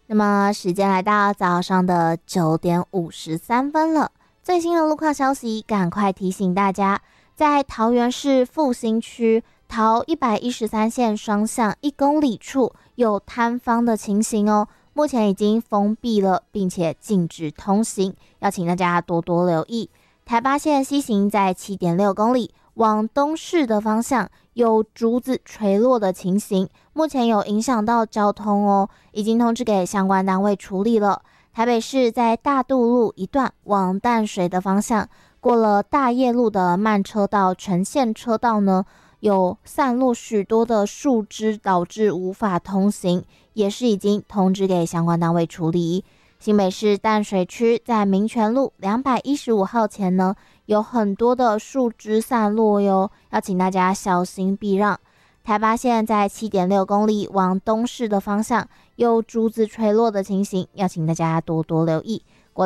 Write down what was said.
那么时间来到早上的9:53了，最新的路况消息，赶快提醒大家，在桃园市复兴区桃113线双向1公里处有塌方的情形哦，目前已经封闭了，并且禁止通行，要请大家多多留意。台八线西行在7.6公里，往东市的方向有竹子垂落的情形，目前有影响到交通哦，已经通知给相关单位处理了。台北市在大渡路一段往淡水的方向，过了大业路的慢车道全线车道呢，有散落许多的树枝，导致无法通行，也是已经通知给相关单位处理。新北市淡水区在民权路215号前呢，有很多的树枝散落哟，要请大家小心避让。台八线在7.6公里往东市的方向有竹子垂落的情形，要请大家多多留意。